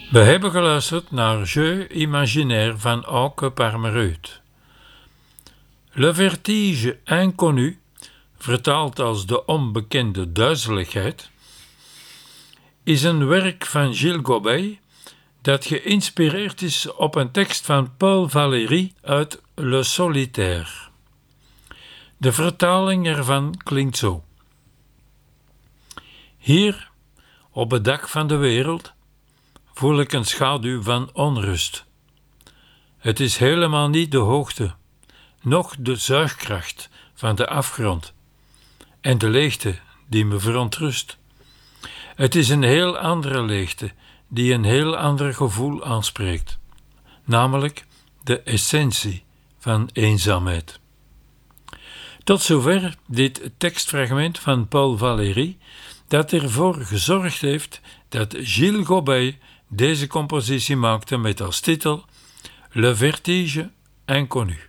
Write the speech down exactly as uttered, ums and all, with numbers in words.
We hebben geluisterd naar Jeu imaginaire van Auke Parmereut. Le vertige inconnu, vertaald als de onbekende duizeligheid, is een werk van Gilles Gobet dat geïnspireerd is op een tekst van Paul Valéry uit Le Solitaire. De vertaling ervan klinkt zo. Hier, op het dak van de wereld, voel ik een schaduw van onrust. Het is helemaal niet de hoogte, noch de zuigkracht van de afgrond en de leegte die me verontrust. Het is een heel andere leegte die een heel ander gevoel aanspreekt, namelijk de essentie van eenzaamheid. Tot zover dit tekstfragment van Paul Valéry, dat ervoor gezorgd heeft dat Gilles Gobet deze compositie maakte met als titel Le vertige inconnu.